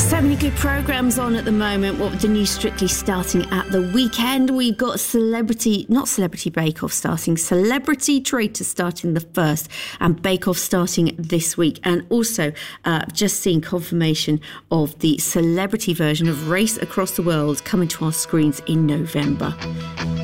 So many good programmes on at the moment. What with the new Strictly starting at the weekend, we've got not Celebrity Bake Off starting, Celebrity Traitor starting the 1st, and Bake Off starting this week. And also just seeing confirmation of the celebrity version of Race Across the World coming to our screens in November.